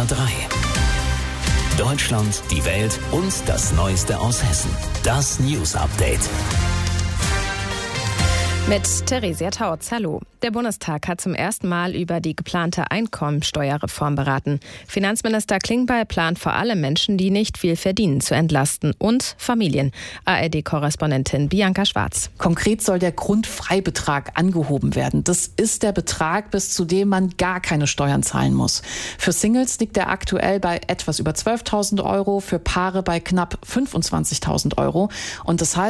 SWR 3. Deutschland, die Welt und das Neueste aus Hessen. Das News Update. Mit Theresia Tautz, hallo. Der Bundestag hat zum ersten Mal über die geplante Einkommensteuerreform beraten. Finanzminister Klingbeil plant vor allem Menschen, die nicht viel verdienen, zu entlasten und Familien. ARD-Korrespondentin Bianca Schwarz. Konkret soll der Grundfreibetrag angehoben werden. Das ist der Betrag, bis zu dem man gar keine Steuern zahlen muss. Für Singles liegt er aktuell bei etwas über 12.000 Euro, für Paare bei knapp 25.000 Euro. Und das heißt,